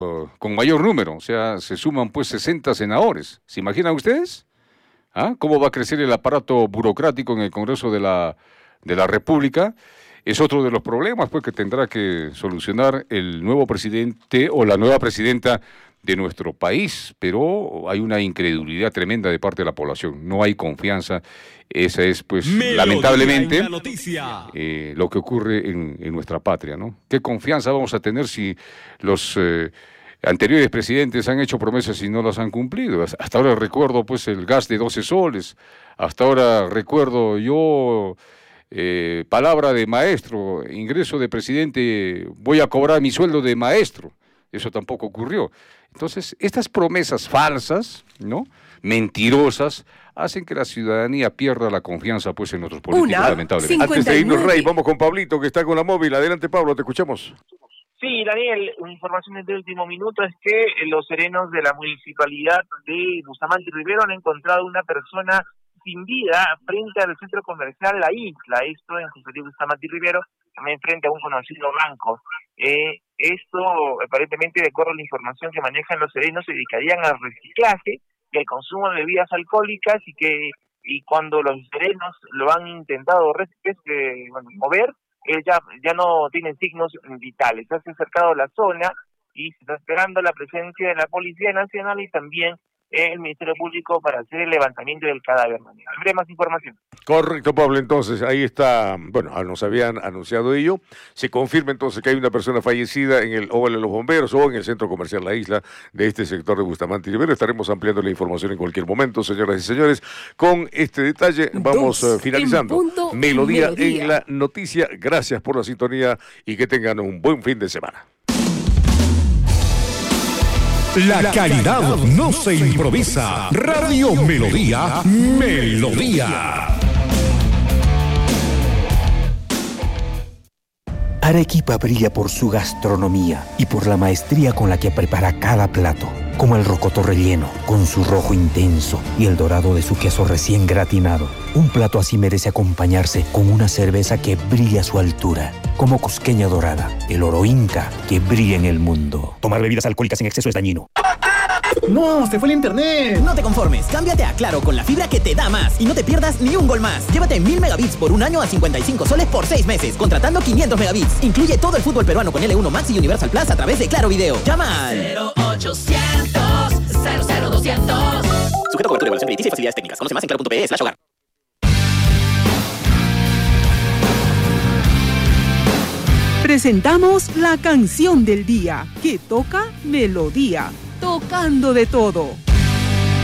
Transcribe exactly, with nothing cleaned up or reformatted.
uh, con mayor número, o sea, se suman pues sesenta senadores. ¿Se imaginan ustedes? ¿Ah? ¿Cómo va a crecer el aparato burocrático en el Congreso de la, de la República? Es otro de los problemas pues, que tendrá que solucionar el nuevo presidente o la nueva presidenta de nuestro país, pero hay una incredulidad tremenda de parte de la población, no hay confianza. Esa es, pues, Melodía lamentablemente, eh, lo que ocurre en, en nuestra patria, ¿no? ¿Qué confianza vamos a tener si los eh, anteriores presidentes han hecho promesas y no las han cumplido? Hasta ahora recuerdo, pues, el gas de doce soles, hasta ahora recuerdo yo, eh, palabra de maestro, ingreso de presidente, voy a cobrar mi sueldo de maestro. Eso tampoco ocurrió. Entonces, estas promesas falsas, ¿no?, mentirosas, hacen que la ciudadanía pierda la confianza pues en nuestros políticos, Una, lamentablemente. Antes de irnos, Rey, vamos con Pablito, que está con la móvil. Adelante, Pablo, te escuchamos. Sí, Daniel, informaciones de último minuto es que los serenos de la municipalidad de Bustamante y Rivero han encontrado una persona sin vida frente al centro comercial La Isla, esto en José Luis Bustamante y Rivero, también frente a un conocido banco. Eh, esto, aparentemente, de acuerdo a la información que manejan los serenos, se dedicarían al reciclaje y al consumo de bebidas alcohólicas, y que y cuando los serenos lo han intentado eh, bueno, mover, eh, ya, ya no tienen signos vitales. Se ha acercado a la zona y se está esperando la presencia de la Policía Nacional y también el Ministerio Público para hacer el levantamiento del cadáver. Habrá más información. Correcto, Pablo. Entonces, ahí está, bueno, nos habían anunciado ello. Se confirma entonces que hay una persona fallecida en el Óvalo de los Bomberos o en el Centro Comercial La Isla de este sector de Bustamante y Rivero. Estaremos ampliando la información en cualquier momento, señoras y señores. Con este detalle vamos uh, finalizando. Punto, Melodía, Melodía en la noticia. Gracias por la sintonía y que tengan un buen fin de semana. La calidad no se improvisa. Radio Melodía, Melodía. Arequipa brilla por su gastronomía y por la maestría con la que prepara cada plato, como el rocoto relleno, con su rojo intenso y el dorado de su queso recién gratinado. Un plato así merece acompañarse con una cerveza que brilla a su altura, como Cusqueña Dorada, el oro inca que brilla en el mundo. Tomar bebidas alcohólicas en exceso es dañino. ¡No! ¡Se fue el internet! No te conformes, cámbiate a Claro con la fibra que te da más y no te pierdas ni un gol más. Llévate mil megabits por un año a cincuenta y cinco soles por seis meses, contratando quinientos megabits. Incluye todo el fútbol peruano con L uno Max y Universal Plus a través de Claro Video. Llama al cero ochocientos cero cero doscientos. Sujeto a cobertura, evaluación crediticia y facilidades técnicas. Conoce más en claro punto pe slash hogar. Presentamos la canción del día, que toca Melodía, tocando de todo.